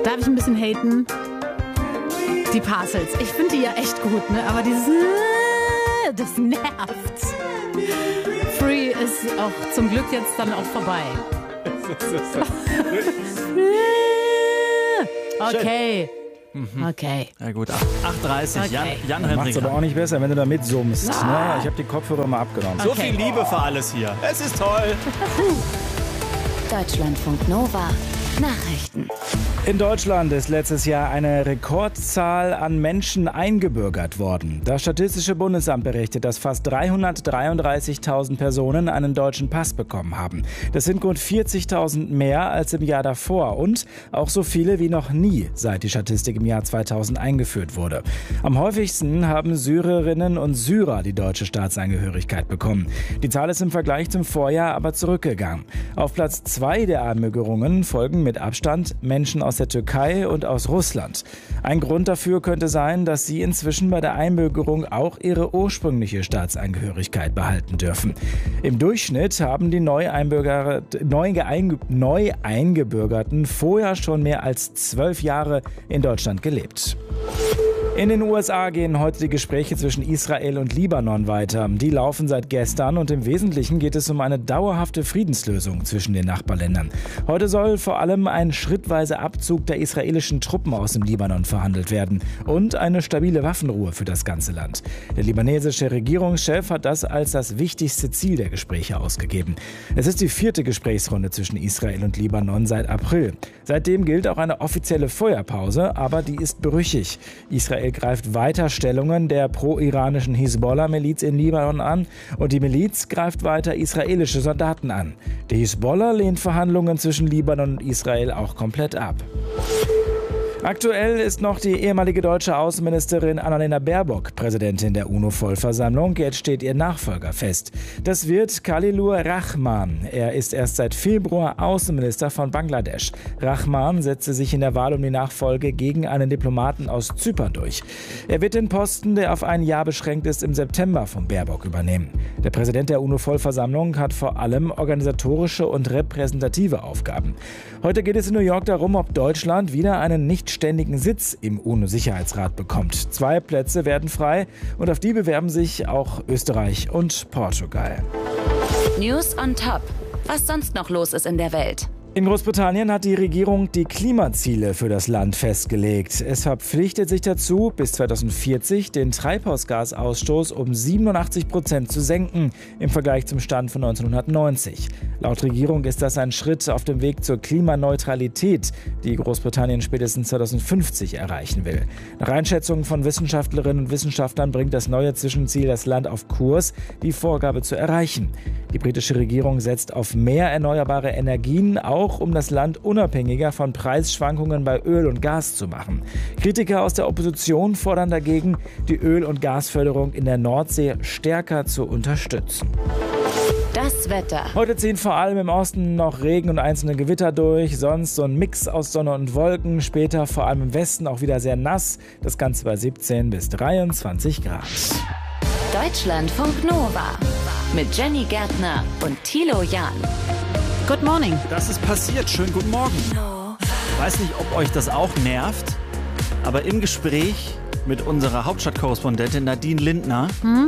Darf ich ein bisschen haten? Die Parcels. Ich finde die ja echt gut, ne? Aber dieses das nervt. Free ist auch zum Glück jetzt dann auch vorbei. Okay. Okay. Ja gut, 8:30. Okay. Jan Macht's Hendrik. aber auch nicht besser, wenn du da mitsummst. Ne? Ich habe die Kopfhörer mal abgenommen. So viel Liebe für alles hier. Es ist toll. Deutschlandfunk Nova. Nachrichten. In Deutschland ist letztes Jahr eine Rekordzahl an Menschen eingebürgert worden. Das Statistische Bundesamt berichtet, dass fast 333.000 Personen einen deutschen Pass bekommen haben. Das sind rund 40.000 mehr als im Jahr davor und auch so viele wie noch nie, seit die Statistik im Jahr 2000 eingeführt wurde. Am häufigsten haben Syrerinnen und Syrer die deutsche Staatsangehörigkeit bekommen. Die Zahl ist im Vergleich zum Vorjahr aber zurückgegangen. Auf Platz 2 der Einbürgerungen folgen mit Abstand Menschen aus der Türkei und aus Russland. Ein Grund dafür könnte sein, dass sie inzwischen bei der Einbürgerung auch ihre ursprüngliche Staatsangehörigkeit behalten dürfen. Im Durchschnitt haben die neu Eingebürgerten vorher schon mehr als 12 Jahre in Deutschland gelebt. In den USA gehen heute die Gespräche zwischen Israel und Libanon weiter. Die laufen seit gestern und im Wesentlichen geht es um eine dauerhafte Friedenslösung zwischen den Nachbarländern. Heute soll vor allem ein schrittweiser Abzug der israelischen Truppen aus dem Libanon verhandelt werden und eine stabile Waffenruhe für das ganze Land. Der libanesische Regierungschef hat das als das wichtigste Ziel der Gespräche ausgegeben. Es ist die 4. Gesprächsrunde zwischen Israel und Libanon seit April. Seitdem gilt auch eine offizielle Feuerpause, aber die ist brüchig. Israel greift weiter Stellungen der pro-iranischen Hisbollah-Miliz in Libanon an und die Miliz greift weiter israelische Soldaten an. Die Hisbollah lehnt Verhandlungen zwischen Libanon und Israel auch komplett ab. Aktuell ist noch die ehemalige deutsche Außenministerin Annalena Baerbock Präsidentin der UNO-Vollversammlung. Jetzt steht ihr Nachfolger fest. Das wird Khalilur Rahman. Er ist erst seit Februar Außenminister von Bangladesch. Rahman setzte sich in der Wahl um die Nachfolge gegen einen Diplomaten aus Zypern durch. Er wird den Posten, der auf ein Jahr beschränkt ist, im September von Baerbock übernehmen. Der Präsident der UNO-Vollversammlung hat vor allem organisatorische und repräsentative Aufgaben. Heute geht es in New York darum, ob Deutschland wieder einen nichtständigen Sitz im UNO-Sicherheitsrat bekommt. 2 Plätze werden frei und auf die bewerben sich auch Österreich und Portugal. News on Top. Was sonst noch los ist in der Welt. In Großbritannien hat die Regierung die Klimaziele für das Land festgelegt. Es verpflichtet sich dazu, bis 2040 den Treibhausgasausstoß um 87% zu senken im Vergleich zum Stand von 1990. Laut Regierung ist das ein Schritt auf dem Weg zur Klimaneutralität, die Großbritannien spätestens 2050 erreichen will. Nach Einschätzungen von Wissenschaftlerinnen und Wissenschaftlern bringt das neue Zwischenziel das Land auf Kurs, die Vorgabe zu erreichen. Die britische Regierung setzt auf mehr erneuerbare Energien, auch um das Land unabhängiger von Preisschwankungen bei Öl und Gas zu machen. Kritiker aus der Opposition fordern dagegen, die Öl- und Gasförderung in der Nordsee stärker zu unterstützen. Das Wetter. Heute ziehen vor allem im Osten noch Regen und einzelne Gewitter durch, sonst so ein Mix aus Sonne und Wolken. Später vor allem im Westen auch wieder sehr nass, das Ganze bei 17 bis 23 Grad. Deutschlandfunk Nova. Mit Jenny Gärtner und Thilo Jahn. Good morning. Das ist passiert. Schönen guten Morgen. Ich weiß nicht, ob euch das auch nervt, aber im Gespräch mit unserer Hauptstadtkorrespondentin Nadine Lindner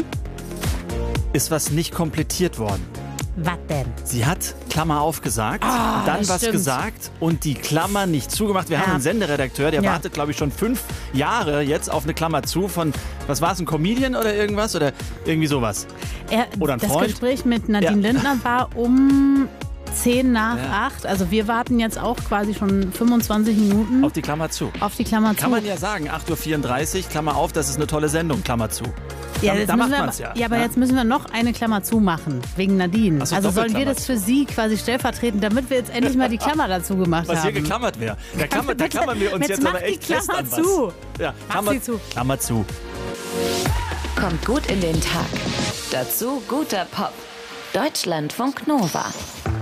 ist was nicht komplettiert worden. Was denn? Sie hat Klammer aufgesagt, dann was stimmt. gesagt und die Klammer nicht zugemacht. Wir haben einen Senderedakteur, der wartet, glaube ich, schon 5 Jahre jetzt auf eine Klammer zu von, was war es, ein Comedian oder irgendwas? Oder irgendwie sowas. Oder ein das Freund. Gespräch mit Nadine Lindner war um 10 nach 8. Also wir warten jetzt auch quasi schon 25 Minuten Auf die Klammer zu. auf die Klammer zu. Kann man ja sagen, 8:34 Uhr, Klammer auf, das ist eine tolle Sendung, Klammer zu. Ja, Da jetzt macht müssen wir, man's ja. aber jetzt müssen wir noch eine Klammer zumachen, wegen Nadine. Ach so, Also sollen wir Doppelklammer das für sie quasi stellvertreten, damit wir jetzt endlich mal die Klammer dazu gemacht Was haben. hier geklammert wäre. Da klammern wir uns jetzt mach aber die echt fest Klammer an was. zu. Ja, Mach sie zu. Klammer zu. Kommt gut in den Tag. Dazu guter Pop. Deutschlandfunk Nova.